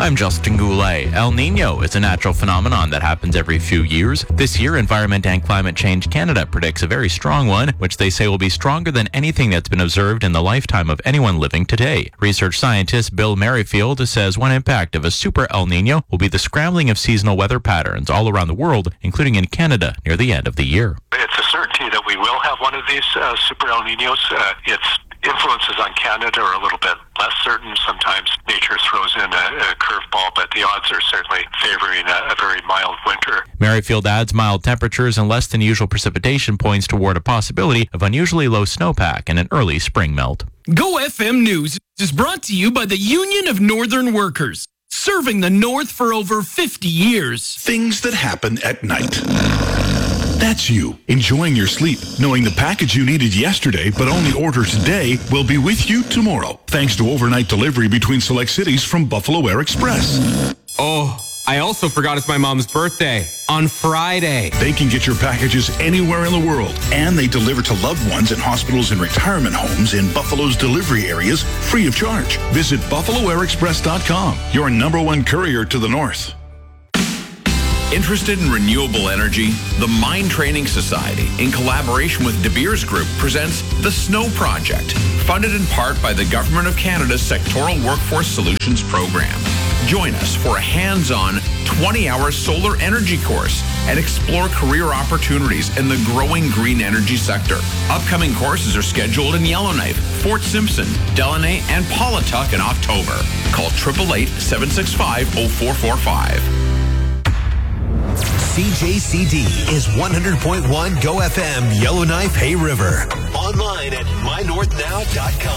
I'm Justin Goulet. El Nino is a natural phenomenon that happens every few years. This year, Environment and Climate Change Canada predicts a very strong one, which they say will be stronger than anything that's been observed in the lifetime of anyone living today. Research scientist Bill Merrifield says one impact of a super El Nino will be the scrambling of seasonal weather patterns all around the world, including in Canada near the end of the year. It's a certainty that we will have one of these super El Ninos. Its influences on Canada are a little bit less certain. Sometimes nature throws in a curveball, but the odds are certainly favoring a very mild winter. Merrifield adds mild temperatures and less than usual precipitation points toward a possibility of unusually low snowpack and an early spring melt. Go FM News is brought to you by the Union of Northern Workers, serving the North for over 50 years. Things that happen at night. That's you, enjoying your sleep, knowing the package you needed yesterday but only order today will be with you tomorrow, thanks to overnight delivery between select cities from Buffalo Air Express. Oh, I also forgot it's my mom's birthday on Friday. They can get your packages anywhere in the world, and they deliver to loved ones in hospitals and retirement homes in Buffalo's delivery areas free of charge. Visit BuffaloAirExpress.com, your #1 courier to the north. Interested in renewable energy? The Mind Training Society, in collaboration with De Beers Group, presents the SNOW Project, funded in part by the Government of Canada's Sectoral Workforce Solutions Program. Join us for a hands-on 20-hour solar energy course and explore career opportunities in the growing green energy sector. Upcoming courses are scheduled in Yellowknife, Fort Simpson, Delaney, and Paulatuck in October. Call 888-765-0445. CJCD is 100.1 Go FM, Yellowknife, Hay River. Online at mynorthnow.com.